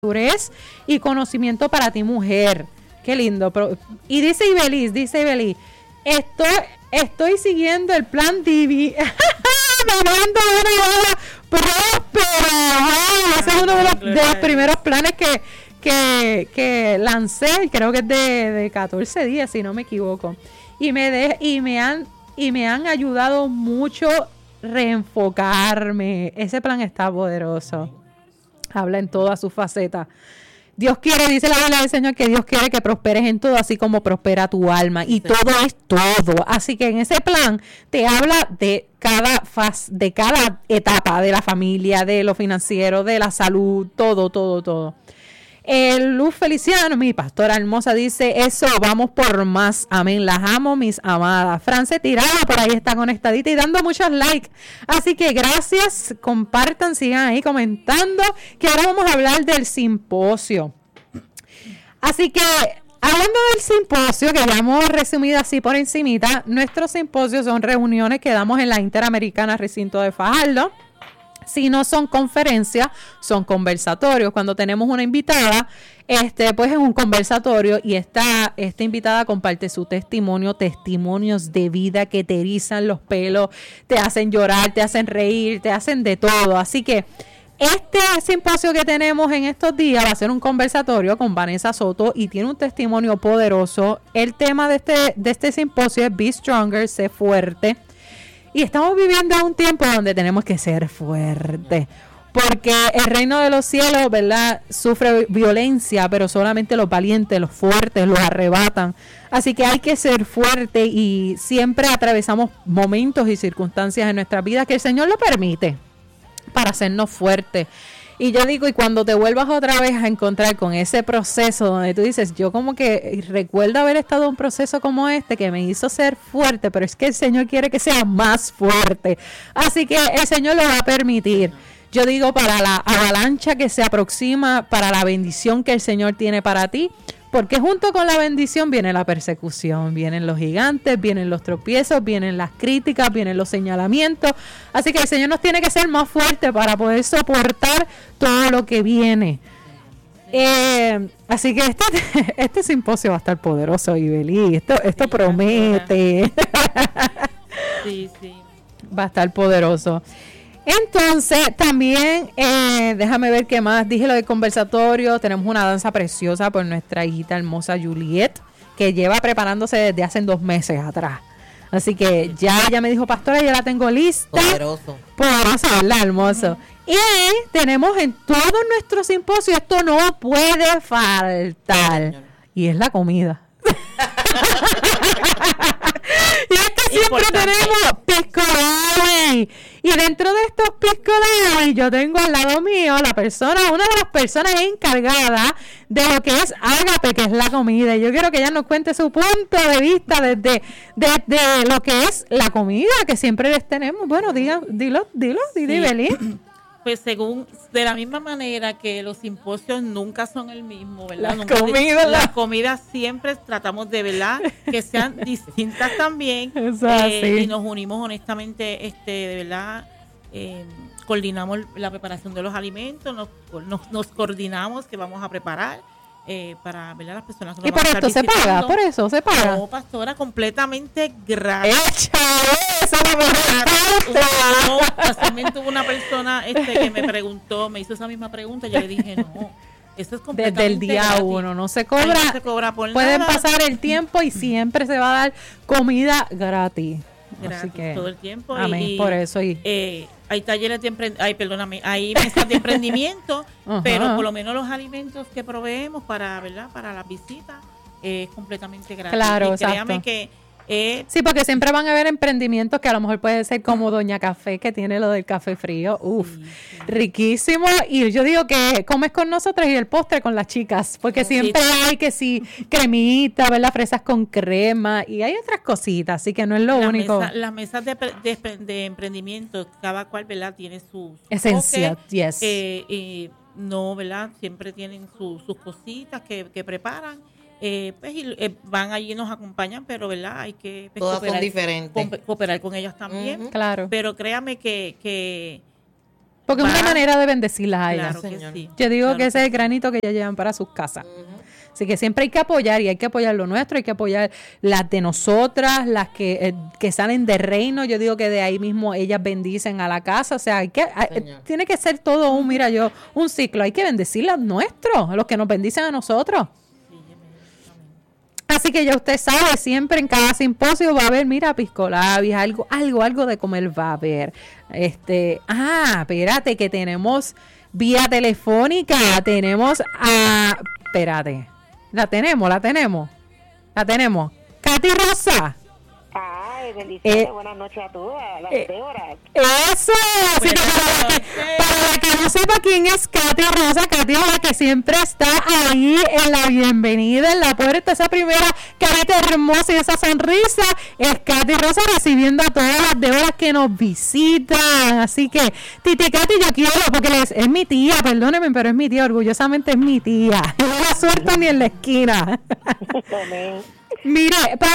madurez y conocimiento para ti, mujer. Qué lindo. Y dice Ibeliz, estoy siguiendo el plan Divi. Mamando una próspera. Ese es uno de los primeros planes que lancé, creo que es de 14 días, si no me equivoco. Y me han ayudado mucho reenfocarme. Ese plan está poderoso. Habla en todas sus facetas. Dios quiere, dice la palabra del Señor, que Dios quiere que prosperes en todo, así como prospera tu alma. Y todo es todo. Así que en ese plan te habla de cada fase, de cada etapa de la familia, de lo financiero, de la salud, todo. Luz Feliciano, mi pastora hermosa, dice: eso, vamos por más, amén, las amo, mis amadas. France Tirada por ahí está conectadita y dando muchos likes, así que gracias, compartan, sigan ahí comentando, que ahora vamos a hablar del simposio. Así que, hablando del simposio, que ya hemos resumido así por encimita, nuestros simposios son reuniones que damos en la Interamericana Recinto de Fajardo. Si no son conferencias, son conversatorios. Cuando tenemos una invitada, pues es un conversatorio y esta invitada comparte su testimonio, testimonios de vida que te erizan los pelos, te hacen llorar, te hacen reír, te hacen de todo. Así que este simposio que tenemos en estos días va a ser un conversatorio con Vanessa Soto y tiene un testimonio poderoso. El tema de este simposio es Be Stronger, sé fuerte. Y estamos viviendo un tiempo donde tenemos que ser fuertes, porque el reino de los cielos, ¿verdad?, sufre violencia, pero solamente los valientes, los fuertes, los arrebatan. Así que hay que ser fuerte y siempre atravesamos momentos y circunstancias en nuestra vida que el Señor lo permite para hacernos fuertes. Y yo digo, y cuando te vuelvas otra vez a encontrar con ese proceso donde tú dices, yo como que recuerdo haber estado en un proceso como este que me hizo ser fuerte, pero es que el Señor quiere que sea más fuerte. Así que el Señor lo va a permitir. Yo digo, para la avalancha que se aproxima, para la bendición que el Señor tiene para ti, porque junto con la bendición viene la persecución, vienen los gigantes, vienen los tropiezos, vienen las críticas, vienen los señalamientos. Así que el Señor nos tiene que ser más fuerte para poder soportar todo lo que viene. Así que este simposio va a estar poderoso, Ibelí. Esto promete. Sí. Va a estar poderoso. Entonces, también, déjame ver qué más. Dije lo del conversatorio. Tenemos una danza preciosa por nuestra hijita hermosa Juliet, que lleva preparándose desde hace 2 meses atrás. Así que ya me dijo, pastora, ya la tengo lista. Poderoso, ¿verdad? Hermoso. Y tenemos en todo nuestro simposio, esto no puede faltar. Y es la comida. Y es que siempre tenemos pisco labi. Y dentro de estos pisco labi, yo tengo al lado mío una de las personas encargadas de lo que es Ágape, que es la comida. Y yo quiero que ella nos cuente su punto de vista desde lo que es la comida que siempre les tenemos. Bueno, dilo, Belín. Pues de la misma manera que los simposios nunca son el mismo, ¿verdad? Las comidas siempre tratamos de, ¿verdad?, que sean distintas también. Y nos unimos honestamente, de verdad, coordinamos la preparación de los alimentos, nos coordinamos que vamos a preparar. Para ver a las personas que y por esto se paga, por eso se paga. No, pastora, completamente gratis. Casualmente hubo una persona que me hizo esa misma pregunta y yo le dije, no, eso es completamente desde el día gratis. 1, no se cobra. No se cobra por pueden nada. pasar el tiempo y siempre se va a dar comida gratis. Así que, todo el tiempo. Amén, por eso. Hay talleres hay mesas de emprendimiento, pero por lo menos los alimentos que proveemos para las visitas es completamente gratis. Claro, y créame exacto. que sí, porque siempre van a haber emprendimientos que a lo mejor puede ser como Doña Café, que tiene lo del café frío. Sí. Riquísimo. Y yo digo que comes con nosotros y el postre con las chicas, porque siempre hay que cremita, ¿verdad? Fresas con crema y hay otras cositas, así que no es lo único. Las mesas de emprendimiento, cada cual, ¿verdad?, tiene su esencia, toque, yes. No, ¿verdad? Siempre tienen sus cositas que preparan. Van allí y nos acompañan, pero verdad hay que todas son diferentes, cooperar con ellas también. Claro. Pero créame que Porque es una manera de bendecirlas a ellas. Claro que sí. Yo digo que ese es el granito que ellas llevan para sus casas. Así que siempre hay que apoyar, y hay que apoyar lo nuestro, hay que apoyar las de nosotras, las que salen del reino. Yo digo que de ahí mismo ellas bendicen a la casa. O sea, tiene que ser todo un ciclo. Hay que bendecir los nuestros, los que nos bendicen a nosotros. Así que ya usted sabe, siempre en cada simposio va a haber, mira, piscolabis, algo de comer va a haber. Espérate, que tenemos vía telefónica, espérate, la tenemos. Katy Rosa. Ay, bendiciones, buenas noches a todas, las Débora. Eso, así que para que no sepa quién es Katy Rosa, Katy es la que siempre está ahí en la bienvenida, en la puerta, esa primera carita hermosa y esa sonrisa, es Katy Rosa recibiendo a todas las Déboras que nos visitan. Así que, Titi Katy, yo quiero, porque es mi tía, perdóneme, pero es mi tía, orgullosamente es mi tía. No la suelto ni en la esquina. Mire,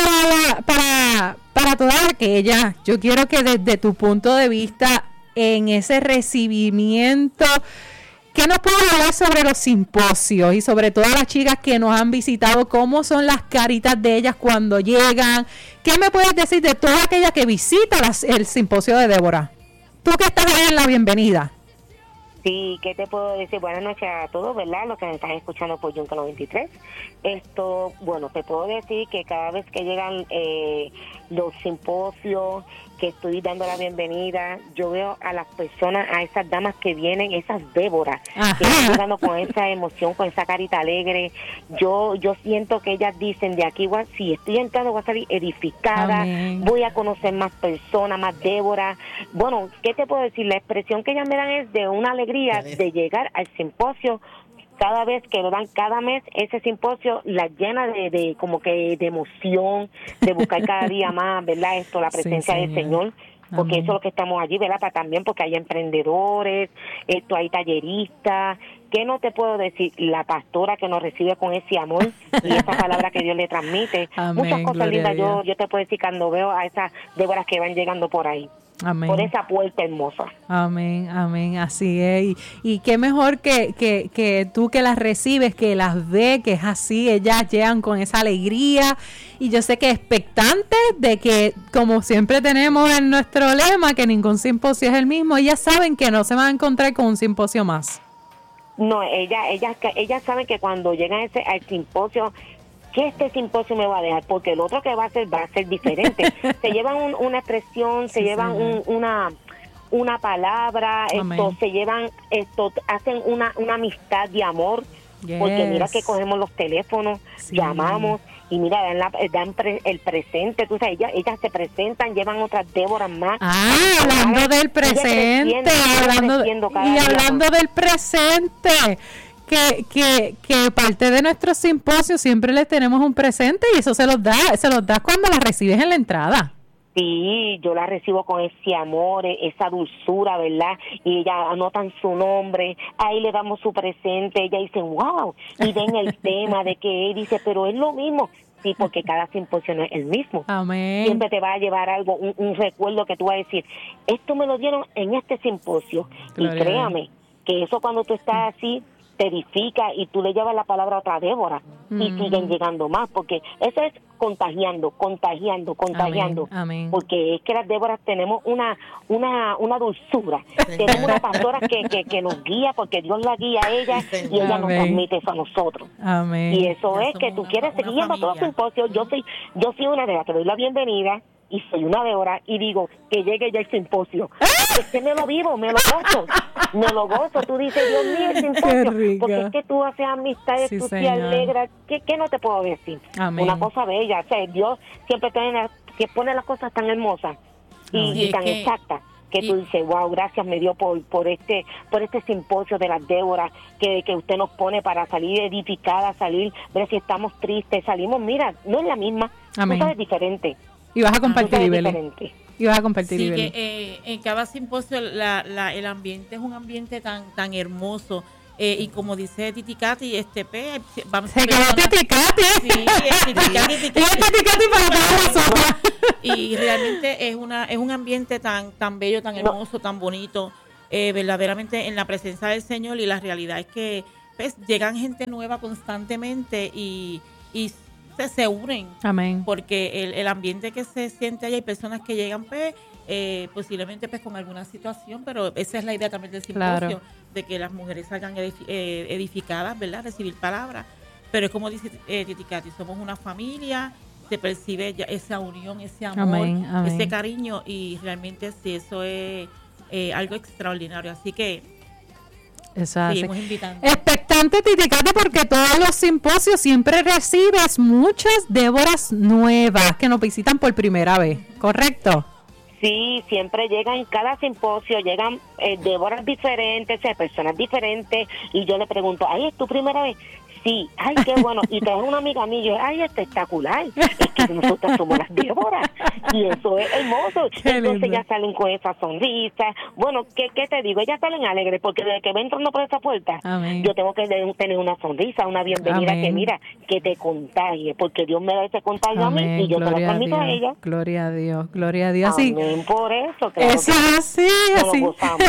para todas aquellas, yo quiero que desde tu punto de vista, en ese recibimiento, ¿qué nos puedes hablar sobre los simposios y sobre todas las chicas que nos han visitado? ¿Cómo son las caritas de ellas cuando llegan? ¿Qué me puedes decir de toda aquella que visita el simposio de Débora? Tú que estás ahí en la bienvenida. Sí, ¿qué te puedo decir? Buenas noches a todos, ¿verdad? Los que me están escuchando por Yunca 93. Bueno, te puedo decir que cada vez que llegan los simposios, que estoy dando la bienvenida, yo veo a las personas, a esas damas que vienen, esas Déboras, que están llegando con esa emoción, con esa carita alegre. Yo siento que ellas dicen, de aquí, si estoy entrando voy a salir edificada, Amén. Voy a conocer más personas, más Déboras. Bueno, ¿qué te puedo decir? La expresión que ellas me dan es de una alegría de llegar al simposio. Cada vez que lo dan, cada mes, ese simposio la llena de como que de emoción, de buscar cada día más, ¿verdad? La presencia del Señor, porque Amén. Eso es lo que estamos allí, ¿verdad? También porque hay emprendedores, hay talleristas. ¿Qué no te puedo decir? La pastora que nos recibe con ese amor y esa palabra que Dios le transmite. Amén, muchas cosas lindas yo te puedo decir cuando veo a esas Déboras que van llegando por ahí. Amén. Por esa puerta hermosa. Amén, amén, así es. Y qué mejor que tú que las recibes, que las ves, que es así, ellas llegan con esa alegría. Y yo sé que expectantes de que, como siempre tenemos en nuestro lema, que ningún simposio es el mismo, ellas saben que no se van a encontrar con un simposio más. No, ellas saben que cuando llegan al simposio, que este simposio me va a dejar, porque el otro que va a ser diferente. Se llevan una expresión, se llevan una palabra, se llevan, hacen una amistad de amor, porque mira que cogemos los teléfonos, llamamos, y mira, dan el presente, tú sabes, ellas se presentan, llevan otras Déboras más. Hablando del presente, hablando del presente. Que parte de nuestros simposios siempre les tenemos un presente y eso se los das cuando las recibes en la entrada. Sí, yo la recibo con ese amor, esa dulzura, ¿verdad? Y ellas anotan su nombre, ahí le damos su presente, ellas dicen, wow, y ven el tema de que él dice, pero es lo mismo. Sí, porque cada simposio no es el mismo. Amén. Siempre te va a llevar algo, un recuerdo que tú vas a decir, esto me lo dieron en este simposio. Gloria. Y créame, que eso cuando tú estás así, te edifica y tú le llevas la palabra a otra Débora y siguen llegando más, porque eso es contagiando. Amén. Porque es que las Déboras tenemos una dulzura, tenemos una pastora que nos guía, porque Dios la guía a ella y ella nos transmite eso a nosotros. Amén. Y eso es que tú quieres seguir yendo a todos los simposios. Yo soy una de las que doy la bienvenida y soy una Débora y digo que llegue ya el simposio. Es que me lo vivo, me lo gozo. Tú dices, Dios mío, el simposio, porque es que tú haces amistades, tú te alegras. ¿Qué no te puedo decir? Amén. Una cosa bella, o sea, Dios siempre pone las cosas tan hermosas y tan exactas, que tú dices, wow, gracias me dio por este simposio de las Déboras que usted nos pone para salir edificadas, ver si estamos tristes, salimos, mira, no es la misma, Amén. Tú sabes, diferente. Y vas a compartir Sí, que en cada simposio el ambiente es un ambiente tan hermoso. Y como dice Titi Katy, vamos a Titi Katy. Sí, Titi Katy para todas nosotras. Y realmente es un ambiente tan bello, tan hermoso, tan bonito. verdaderamente en la presencia del Señor, y la realidad es que pues, llegan gente nueva constantemente y se unen. Amén. Porque el ambiente que se siente allá, hay personas que llegan pues posiblemente pues con alguna situación, pero esa es la idea también del simposio, claro, de que las mujeres salgan edificadas, ¿verdad? Recibir palabras. Pero es como dice Titi Katy, somos una familia, se percibe ya esa unión, ese amor, amén, amén, ese cariño, y realmente sí, eso es algo extraordinario. Así que seguimos invitando. Expectante, Titi Katy, porque todos los simposios siempre recibes muchas Déboras nuevas que nos visitan por primera vez, ¿correcto? Sí, siempre llegan, cada simposio llegan Déboras diferentes, personas diferentes, y yo le pregunto, ¿ay, es tu primera vez? Sí, ay, qué bueno. Y trae una amiga mía y yo, ay, espectacular. Es que nosotros somos las Déboras. Y eso es hermoso. Entonces ya salen con esa sonrisa. Bueno, ¿qué te digo? Ellas salen alegres porque desde que ven entrando por esa puerta, amén, yo tengo que tener una sonrisa, una bienvenida, amén, que mira, que te contagie, porque Dios me da ese contagio, amén, a mí y yo te lo transmito a ella. Gloria a Dios, gloria a Dios. Amén, por eso. Claro, eso es así, así.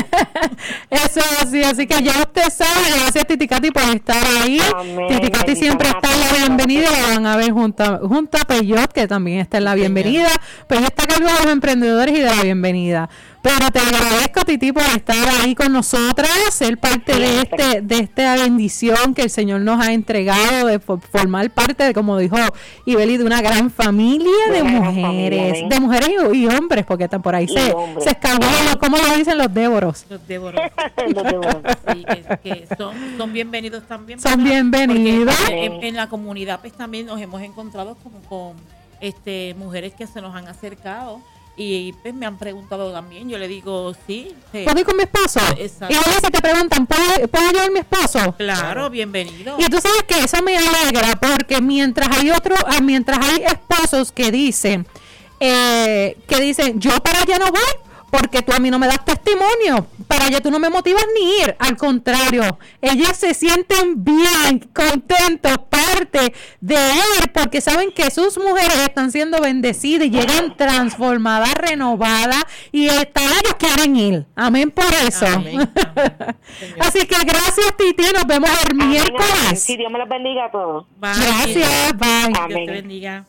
Eso es así, así que ya usted sabe. Gracias, Titi Katy, por estar ahí. Amén. Titi Katy siempre está en la bienvenida, la van a ver junto a Peyot, que también está en la bienvenida. Peyot está a cargo de los emprendedores y de la bienvenida. Pero te agradezco, Titi, por estar ahí con nosotras, ser parte de esta bendición que el Señor nos ha entregado, de formar parte, de, como dijo Ibeli, de una gran familia de mujeres, y hombres, porque por ahí se escapó, ¿cómo lo dicen los Déboros? Los Déboros. Sí, que son bienvenidos también. Son bienvenidos. En la comunidad pues también nos hemos encontrado como con mujeres que se nos han acercado. Y pues me han preguntado también, yo le digo, sí. ¿Puedo ir con mi esposo? Exacto. Y a veces te preguntan, ¿puedo llevar mi esposo? Claro, bienvenido. Y tú sabes que eso me alegra, porque mientras hay esposos que dicen, yo para allá no voy, porque tú a mí no me das testimonio, para allá tú no me motivas ni ir, al contrario, ellas se sienten bien, contentos, parte de él, porque saben que sus mujeres están siendo bendecidas y llegan transformadas, renovadas, y ellos quieren ir, amén por eso. Amén. Así que gracias, Titi, nos vemos el miércoles. Sí, Dios me los bendiga a todos. Bye. Gracias, bye. Amén. Dios te bendiga.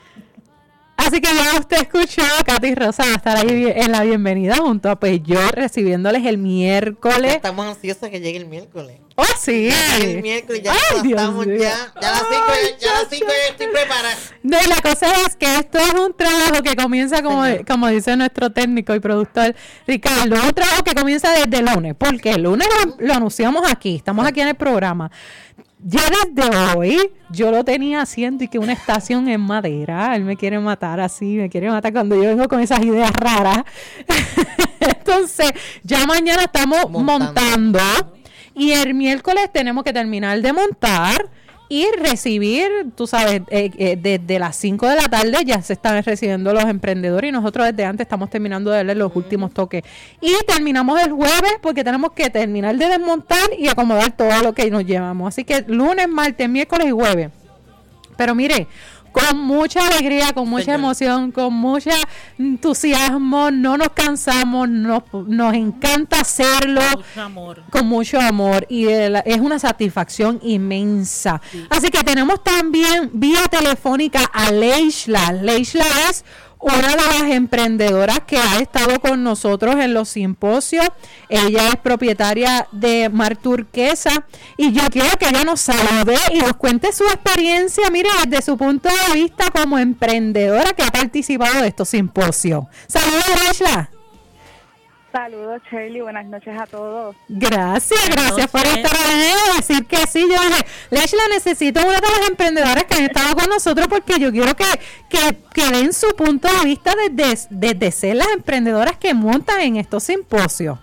Así que ya usted escuchó, Katy Rosa va a estar ahí en la bienvenida junto a Peyot, recibiéndoles el miércoles. Ya estamos ansiosos que llegue el miércoles. ¡Oh, sí! El miércoles ya estamos ya a las 5 ya estoy preparada. No, y la cosa es que esto es un trabajo que comienza, como dice nuestro técnico y productor Ricardo, un trabajo que comienza desde el lunes, porque el lunes lo anunciamos aquí, estamos aquí en el programa. Ya desde hoy, yo lo tenía haciendo y que una estación en madera, él me quiere matar así, me quiere matar cuando yo vengo con esas ideas raras. Entonces, ya mañana estamos montando y el miércoles tenemos que terminar de montar y recibir, tú sabes, desde las 5 de la tarde ya se están recibiendo los emprendedores y nosotros desde antes estamos terminando de darle los últimos toques. Y terminamos el jueves porque tenemos que terminar de desmontar y acomodar todo lo que nos llevamos. Así que lunes, martes, miércoles y jueves. Pero mire, con mucha alegría, con mucha emoción, con mucho entusiasmo, no nos cansamos, nos encanta hacerlo con mucho amor y es una satisfacción inmensa. Sí. Así que tenemos también vía telefónica a Leishla. Leishla es una de las emprendedoras que ha estado con nosotros en los simposios. Ella es propietaria de Mar Turquesa y yo quiero que ella nos salude y nos cuente su experiencia, mira, desde su punto de vista como emprendedora que ha participado de estos simposios. Saludos, Leishla. Saludos, Shirley. Buenas noches a todos. Gracias por estar ahí. Decir que sí, yo dije, Leishla, necesito una de las emprendedoras que han estado con nosotros porque yo quiero que den su punto de vista desde ser las emprendedoras que montan en estos simposios.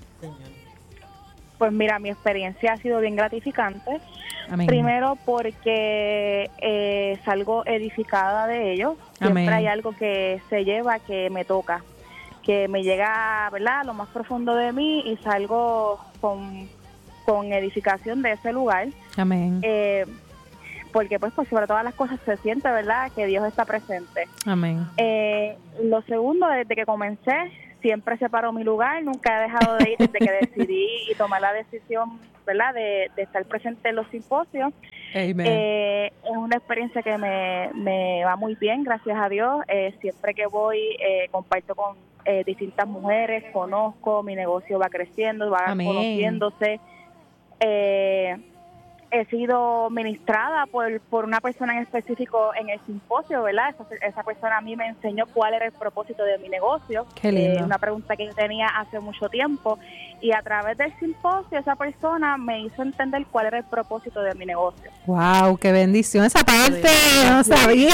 Pues mira, mi experiencia ha sido bien gratificante. Amén. Primero porque salgo edificada de ellos. Siempre Amén. hay algo que se lleva que me toca, que me llega, ¿verdad?, a lo más profundo de mí y salgo con edificación de ese lugar. Amén. Porque pues sobre todas las cosas se siente, ¿verdad?, que Dios está presente. Amén. Lo segundo, desde que comencé, siempre separo mi lugar, nunca he dejado de ir desde que decidí y tomé la decisión, ¿verdad?, de estar presente en los simposios. Es una experiencia que me va muy bien, gracias a Dios. Siempre que voy, comparto con distintas mujeres, conozco, mi negocio va creciendo, va conociéndose. He sido ministrada por una persona en específico en el simposio, ¿verdad? Esa persona a mí me enseñó cuál era el propósito de mi negocio. Qué lindo. Una pregunta que yo tenía hace mucho tiempo. Y a través del simposio, esa persona me hizo entender cuál era el propósito de mi negocio. ¡Wow! ¡Qué bendición! Esa parte no sabía.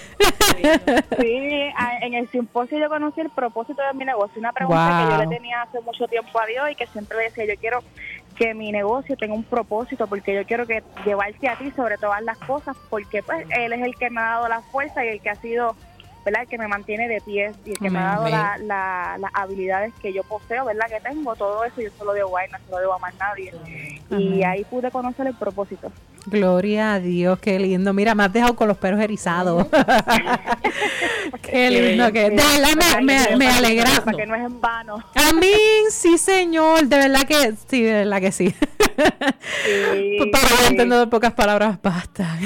Sí, en el simposio yo conocí el propósito de mi negocio. Una pregunta que yo le tenía hace mucho tiempo a Dios y que siempre le decía, yo quiero que mi negocio tenga un propósito, porque yo quiero que llevarte a ti sobre todas las cosas, porque pues él es el que me ha dado la fuerza y el que ha sido, ¿verdad?, el que me mantiene de pie y el que me ha dado las habilidades que yo poseo, ¿verdad?, que tengo. Todo eso yo se lo debo a él, no se lo debo a más nadie. Y ahí pude conocer el propósito. Gloria a Dios, qué lindo. Mira, me has dejado con los pelos erizados. Qué lindo. Que, de verdad me alegra. Para que no es en vano. Amén, sí, Señor. De verdad que sí, de verdad que sí. Para entender de pocas palabras, basta.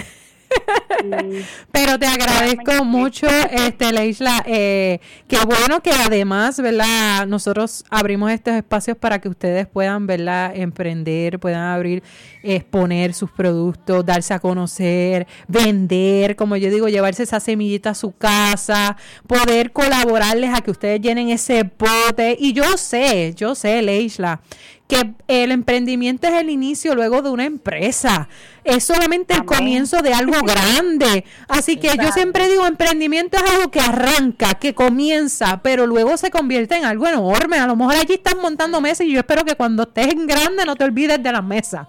Pero te agradezco mucho, Leisla, qué bueno que además, ¿verdad?, nosotros abrimos estos espacios para que ustedes puedan, ¿verdad?, emprender, puedan abrir, exponer sus productos, darse a conocer, vender, como yo digo, llevarse esa semillita a su casa, poder colaborarles a que ustedes llenen ese bote. Y yo sé, Leisla, que el emprendimiento es el inicio luego de una empresa. Es solamente el comienzo de algo grande. Así que yo siempre digo, emprendimiento es algo que arranca, que comienza, pero luego se convierte en algo enorme. A lo mejor allí estás montando mesas y yo espero que cuando estés en grande no te olvides de las mesas.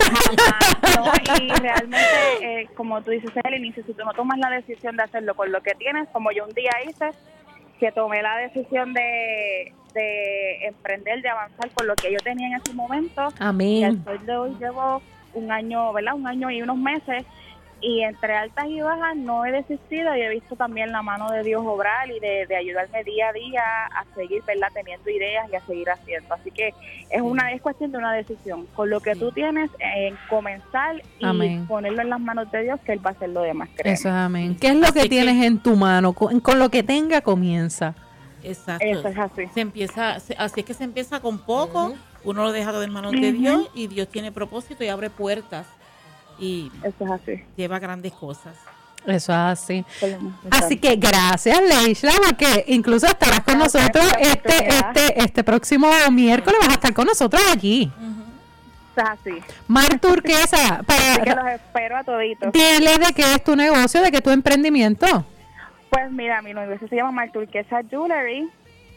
No, y realmente, como tú dices, es el inicio. Si tú no tomas la decisión de hacerlo con lo que tienes, como yo un día hice, que tomé la decisión de emprender, de avanzar con lo que yo tenía en ese momento. Amén. Y al sol de hoy llevo un año, ¿verdad?, 1 año y unos meses, y entre altas y bajas no he desistido y he visto también la mano de Dios obrar y de ayudarme día a día a seguir, ¿verdad?, teniendo ideas y a seguir haciendo. Así que es cuestión de una decisión. Con lo que tú tienes, comenzar y ponerlo en las manos de Dios, que Él va a hacer lo demás. Eso es amén. ¿Qué es lo que tienes en tu mano? Con lo que tenga, comienza. Exacto. Eso es así. Así es que se empieza con poco, uno lo deja todo en manos de Dios y Dios tiene propósito y abre puertas y eso es así. Lleva grandes cosas. Eso es así. Así que gracias, Leisla, porque incluso estarás con nosotros este próximo miércoles, vas a estar con nosotros allí. Así. Mar Turquesa, así que los espero a toditos. Dile de qué es tu negocio, de qué es tu emprendimiento. Pues mira, mi negocio se llama Mar Turquesa Jewelry.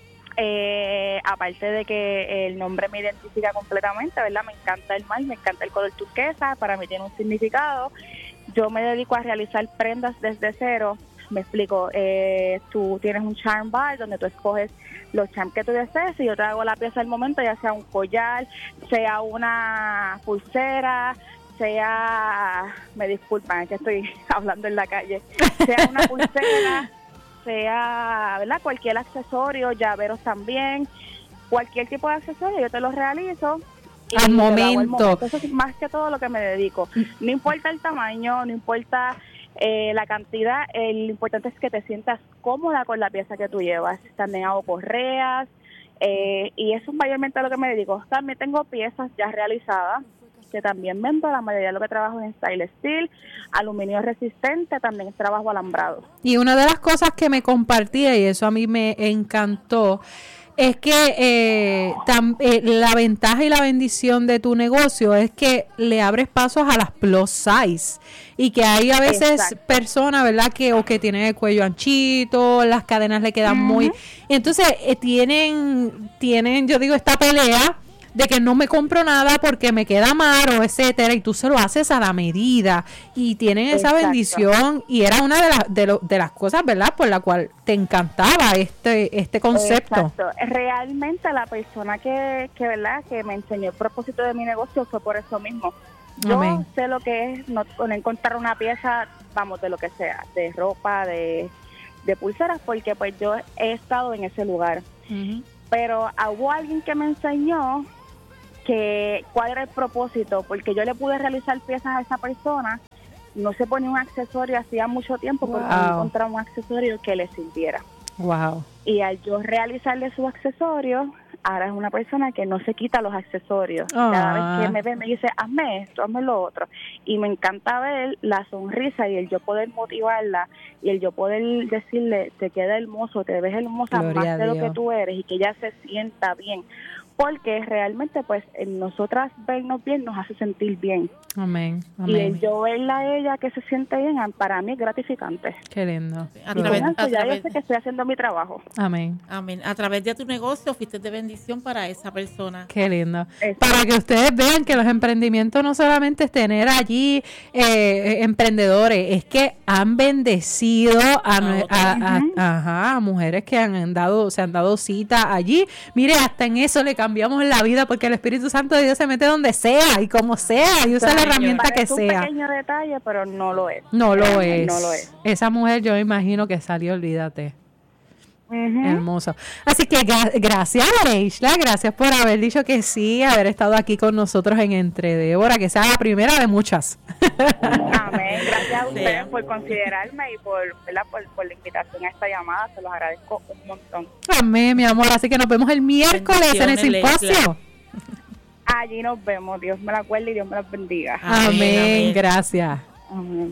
Aparte de que el nombre me identifica completamente, ¿verdad? Me encanta el mar, me encanta el color turquesa, para mí tiene un significado. Yo me dedico a realizar prendas desde cero. Me explico, tú tienes un charm bar donde tú escoges los charms que tú desees y yo te hago la pieza al momento, ya sea un collar, sea una pulsera, sea, me disculpan, es que estoy hablando en la calle, sea una pulsera, sea, ¿verdad?, cualquier accesorio, llaveros también, cualquier tipo de accesorio, yo te los realizo. Al momento. Eso es más que todo lo que me dedico. No importa el tamaño, no importa la cantidad, lo importante es que te sientas cómoda con la pieza que tú llevas. También hago correas y eso es mayormente a lo que me dedico. También tengo piezas ya realizadas que también vendo. La mayoría de lo que trabajo es en style steel, aluminio resistente, también trabajo alambrado. Y una de las cosas que me compartía, y eso a mí me encantó, es que la ventaja y la bendición de tu negocio es que le abres pasos a las plus size y que hay a veces personas, ¿verdad?, que tienen el cuello anchito, las cadenas le quedan muy... Y entonces tienen, yo digo, esta pelea de que no me compro nada porque me queda mal o etcétera, y tú se lo haces a la medida y tienen esa bendición, y era una de las cosas, ¿verdad?, por la cual te encantaba este concepto. Exacto. Realmente la persona que verdad que me enseñó el propósito de mi negocio fue por eso mismo. Yo sé lo que es no encontrar una pieza, vamos, de lo que sea, de ropa, de pulseras, porque pues yo he estado en ese lugar. pero hubo alguien que me enseñó cuál era el propósito, porque yo le pude realizar piezas a esa persona, no se ponía un accesorio hacía mucho tiempo, porque no encontraba un accesorio que le sirviera. Wow. Y al yo realizarle sus accesorios, ahora es una persona que no se quita los accesorios. Cada vez que me ve me dice, hazme esto, hazme lo otro. Y me encanta ver la sonrisa y el yo poder motivarla y el yo poder decirle, te queda hermoso, te ves hermosa, Gloria más de lo que tú eres, y que ella se sienta bien. Porque realmente, pues, nosotras vernos bien nos hace sentir bien. Amén. Y el yo verla a ella que se siente bien, para mí es gratificante. Qué lindo. Ya yo sé que estoy haciendo mi trabajo. Amén. Amén. A través de tu negocio fuiste de bendición para esa persona. Qué lindo. Para que ustedes vean que los emprendimientos no solamente es tener allí emprendedores, es que han bendecido a mujeres que se han dado cita allí. Mire, hasta en eso le cambiamos la vida, porque el Espíritu Santo de Dios se mete donde sea y como sea, y usa la herramienta que sea. Un pequeño detalle, pero no lo es. No lo es. Esa mujer, yo me imagino que salió, olvídate. Hermoso. Así que gracias, Leishla, gracias por haber dicho que sí, haber estado aquí con nosotros en Entre Débora, que sea la primera de muchas. Amén. Gracias a ustedes por considerarme y por la invitación a esta llamada, se los agradezco un montón. Amén, mi amor, así que nos vemos el miércoles en el simposio. Allí nos vemos, Dios me la acuerde y Dios me la bendiga. Amén. Gracias. Amén.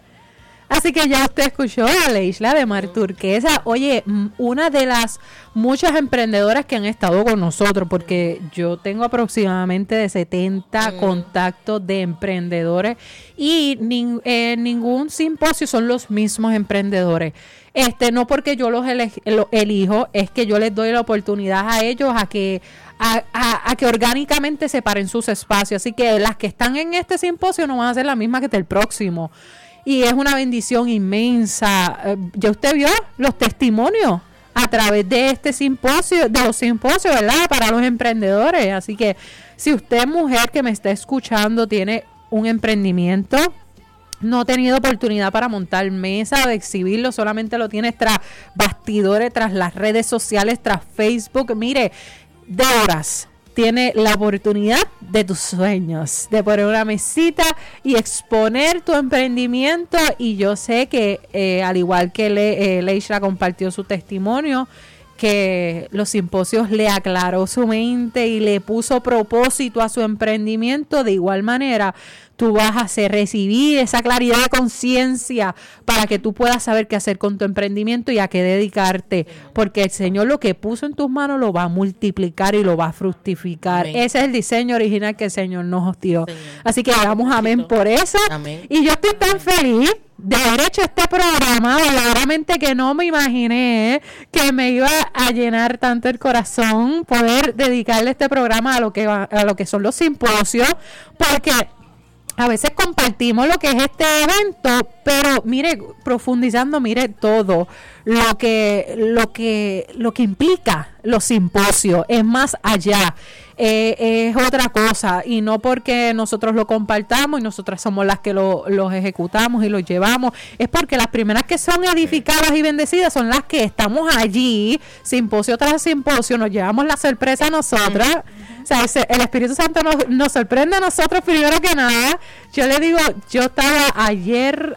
Así que ya usted escuchó a Leishla de Mar Turquesa. Oye, una de las muchas emprendedoras que han estado con nosotros, porque yo tengo aproximadamente de 70 contactos de emprendedores y ningún simposio son los mismos emprendedores. No porque yo los elijo, es que yo les doy la oportunidad a ellos a que orgánicamente separen sus espacios. Así que las que están en este simposio no van a ser las mismas que del próximo. Y es una bendición inmensa. Ya usted vio los testimonios a través de este simposio, de los simposios, ¿verdad? Para los emprendedores. Así que si usted, mujer que me está escuchando, tiene un emprendimiento, no ha tenido oportunidad para montar mesa, de exhibirlo, solamente lo tiene tras bastidores, tras las redes sociales, tras Facebook. Mire, de horas tiene la oportunidad de tus sueños, de poner una mesita y exponer tu emprendimiento. Y yo sé que al igual que Leishla compartió su testimonio, que los simposios le aclaró su mente y le puso propósito a su emprendimiento, de igual manera tú vas a recibir esa claridad de conciencia para que tú puedas saber qué hacer con tu emprendimiento y a qué dedicarte, porque el Señor lo que puso en tus manos lo va a multiplicar y lo va a fructificar. Amén. Ese es el diseño original que el Señor nos dio. Señor. Así que damos amén por eso. Amén. Y yo estoy tan feliz de haber hecho este programa, verdaderamente que no me imaginé que me iba a llenar tanto el corazón poder dedicarle este programa a lo que son los simposios, porque a veces compartimos lo que es este evento, pero mire, profundizando, mire todo lo que implica los simposios, es más allá. Es otra cosa, y no porque nosotros lo compartamos y nosotras somos las que los ejecutamos y los llevamos, es porque las primeras que son edificadas y bendecidas son las que estamos allí, simposio tras simposio, nos llevamos la sorpresa a nosotras. O sea, el Espíritu Santo nos sorprende a nosotros primero que nada. Yo le digo, yo estaba ayer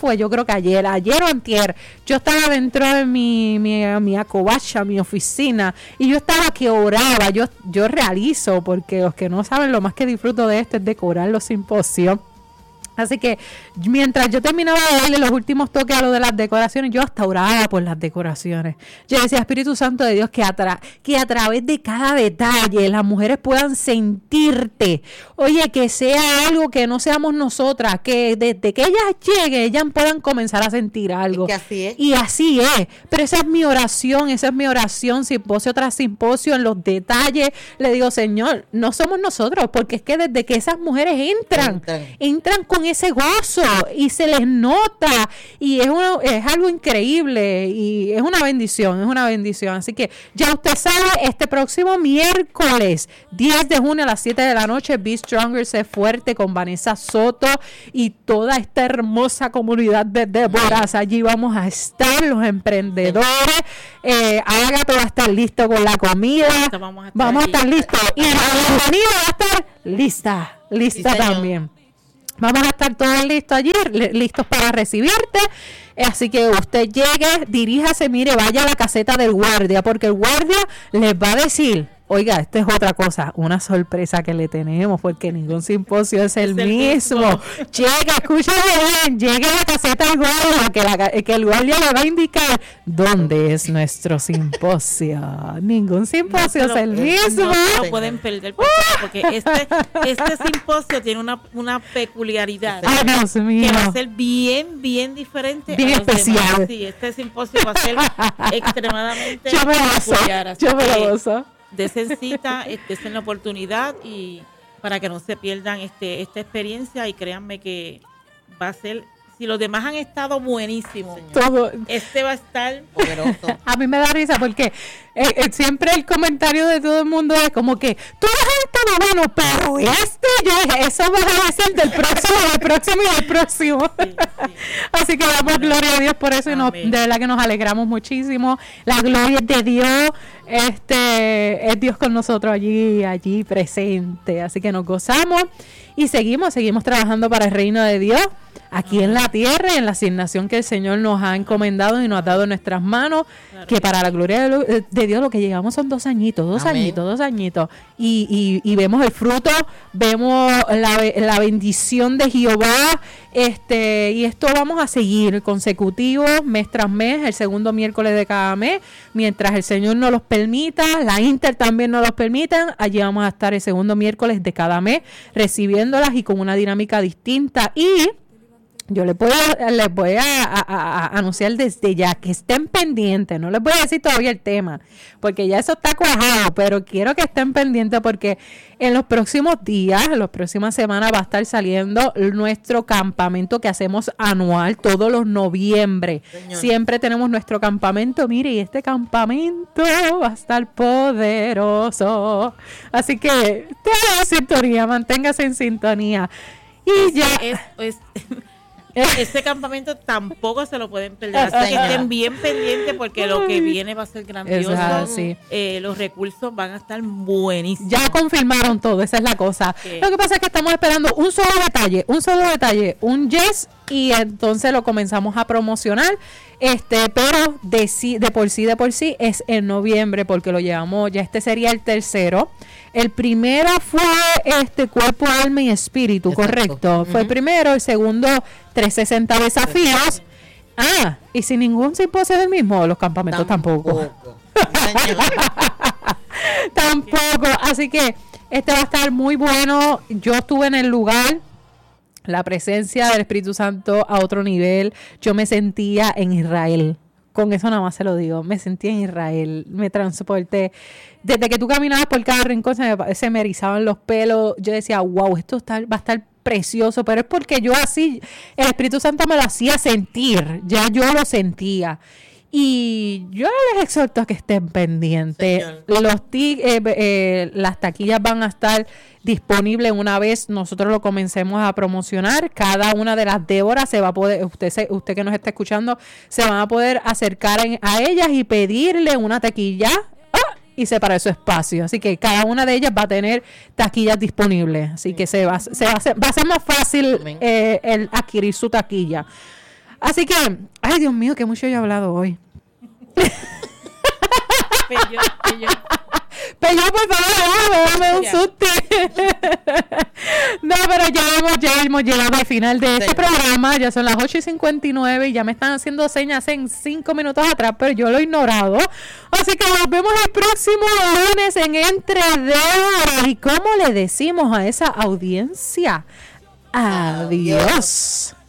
o antier, yo estaba dentro de mi acobacha, mi oficina, y yo estaba que oraba, yo realizo, porque los que no saben, lo más que disfruto de esto es decorar los simposios. Así que mientras yo terminaba de darle los últimos toques a lo de las decoraciones, yo hasta oraba por las decoraciones. Yo decía, Espíritu Santo de Dios, que a través de cada detalle las mujeres puedan sentirte. Oye, que sea algo que no seamos nosotras, que desde que ellas lleguen, ellas puedan comenzar a sentir algo. Es que así es. Y así es. Pero esa es mi oración, simposio tras simposio, en los detalles. Le digo, Señor, no somos nosotros, porque es que desde que esas mujeres entran con con ese gozo y se les nota y es algo increíble y es una bendición. Así que ya usted sabe, este próximo miércoles 10 de junio a las 7 de la noche, Be Stronger, Sé Fuerte, con Vanessa Soto y toda esta hermosa comunidad de Déboras. Allí vamos a estar los emprendedores. Ágata va a estar listo con la comida. Vamos a estar listos. Y la bienvenida va a estar lista sí, también. Vamos a estar todos listos allí, listos para recibirte. Así que usted llegue, diríjase, mire, vaya a la caseta del guardia, porque el guardia les va a decir, oiga, esta es otra cosa, una sorpresa que le tenemos, porque ningún simposio es el mismo. Llega, escúchame bien, llegue a la caseta del guardia, que el guardia le va a indicar dónde es nuestro simposio. Ningún simposio es el mismo. No lo pueden perder, porque este simposio tiene una peculiaridad. Ay, Dios mío. Que va a ser bien diferente. Bien especial. Sí, este simposio va a ser extremadamente peculiar. Yo me lo gozo. Desen cita, desen la oportunidad y para que no se pierdan esta experiencia, y créanme que va a ser, si los demás han estado buenísimos, todo va a estar poderoso. A mí me da risa porque siempre el comentario de todo el mundo es como que todos han estado buenos, pero yo dije, eso va a decir del próximo. Sí. Así que damos gloria a Dios por eso. Y de verdad que nos alegramos muchísimo. La gloria es de Dios. Es Dios con nosotros allí presente. Así que nos gozamos y seguimos trabajando para el reino de Dios aquí en la tierra y en la asignación que el Señor nos ha encomendado y nos ha dado en nuestras manos, que para la gloria de Dios lo que llegamos son 2 añitos, 2 añitos y vemos el fruto, vemos la bendición de Jehová, y esto vamos a seguir consecutivo mes tras mes, el segundo miércoles de cada mes, mientras el Señor nos los permita, la Inter también nos los permitan, allí vamos a estar el segundo miércoles de cada mes recibiéndolas y con una dinámica distinta. Y yo les voy a anunciar desde ya que estén pendientes. No les voy a decir todavía el tema, porque ya eso está cuajado, pero quiero que estén pendientes porque en los próximos días, en las próximas semanas va a estar saliendo nuestro campamento que hacemos anual todos los noviembre. Señor. Siempre tenemos nuestro campamento. Mire, y este campamento va a estar poderoso. Así que manténgase en sintonía. Y ese campamento tampoco se lo pueden perder, así que estén bien pendientes porque lo que viene va a ser grandioso. Los recursos van a estar buenísimos. Ya confirmaron todo, esa es la cosa. Lo que pasa es que estamos esperando un solo detalle, un yes, y entonces lo comenzamos a promocionar. Pero de por sí es en noviembre, porque lo llevamos, ya sería el tercero. El primero fue Cuerpo, Alma y Espíritu. Exacto. Correcto. Fue el primero, el segundo 360 desafíos. Y sin ningún simposio del mismo, los campamentos tampoco. Tampoco. Así que va a estar muy bueno. Yo estuve en el lugar. La presencia del Espíritu Santo a otro nivel. Yo me sentía en Israel. Con eso nada más se lo digo. Me sentí en Israel. Me transporté. Desde que tú caminabas por cada rincón se me erizaban los pelos. Yo decía, wow, esto va a estar precioso. Pero es porque yo así, el Espíritu Santo me lo hacía sentir. Ya yo lo sentía. Y yo les exhorto a que estén pendientes. Las taquillas van a estar disponibles una vez nosotros lo comencemos a promocionar. Cada una de las Déboras se va a poder, usted que nos está escuchando, se van a poder acercar a ellas y pedirle una taquilla y separar su espacio. Así que cada una de ellas va a tener taquillas disponibles. Así que va a ser más fácil el adquirir su taquilla. Así que, ay Dios mío, que mucho he hablado hoy. Pero por favor, dame un susto. No, pero ya hemos llegado al final de este programa. Ya son las 8:59 y ya me están haciendo señas en 5 minutos atrás, pero yo lo he ignorado. Así que nos vemos el próximo lunes en Entre Déboras. ¿Y cómo le decimos a esa audiencia? Adiós.